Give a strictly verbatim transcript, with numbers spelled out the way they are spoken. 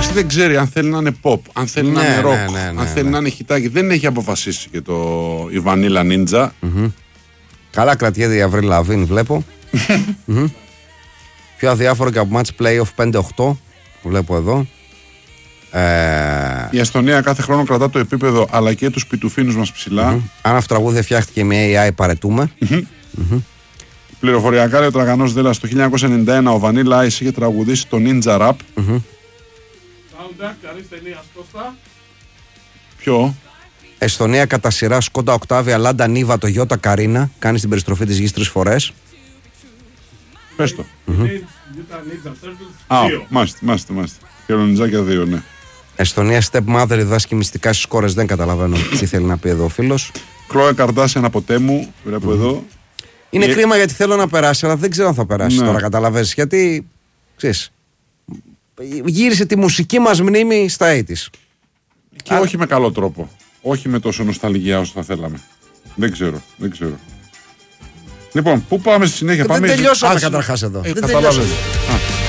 μεταξύ δεν ξέρει αν θέλει να είναι pop, αν θέλει Ναι, να είναι rock, ναι, ναι, ναι, αν θέλει ναι. να είναι χιτάκι. Δεν έχει αποφασίσει και το η Vanilla Ninja. Mm-hmm. Καλά κρατιέται η Avril Lavigne, βλέπω. mm-hmm. Πιο αδιάφορο και από match playoff πέντε οκτώ που βλέπω εδώ. Ε... Η Εστονία κάθε χρόνο κρατά το επίπεδο αλλά και τους πιτουφίνους μας ψηλά. Mm-hmm. Αν αυτό το τραγούδι φτιάχτηκε με έι άι, παρετούμε. Mm-hmm. Mm-hmm. Πληροφοριακά, λέει ο Τραγανός Δέλλας, το χίλια εννιακόσια ενενήντα ένα ο Vanilla Ice είχε τραγουδήσει το Ninja Rap. Mm-hmm. Ποιο? Εστονία κατά σειρά Skoda Octavia, Lada Niva, Toyota Carina. Κάνει την περιστροφή της γης τρεις φορές. Πες το. Mm-hmm. Α, μάστε, μάστε, μάστε. Χελονιτζάκια δύο, ναι. Εστονία stepmother, διδάσκει μυστικά στις κόρες. Δεν καταλαβαίνω τι θέλει να πει εδώ ο φίλος. Κλόε Καρντάσιαν από Τέμου, βλέπω mm-hmm. εδώ. Είναι και... κρίμα γιατί θέλω να περάσει, αλλά δεν ξέρω αν θα περάσει ναι. τώρα, καταλαβαίνεις. Γιατί, ξέρεις, γύρισε τη μουσική μας μνήμη στα ογδόντα. Και Α... όχι με καλό τρόπο. Όχι με τόσο νοσταλγία όσο θα θέλαμε. Δεν ξέρω, δεν ξέρω. Λοιπόν, πού πάμε στη συνέχεια? Δεν πάμε τελειώσαμε Ας... καταρχάς εδώ. Ε, δεν τελειώσαμε.